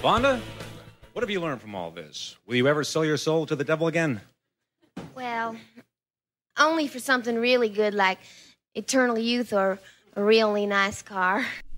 Vonda, what have you learned from all this? Will you ever sell your soul to the devil again? Well, only for something really good like eternal youth or a really nice car.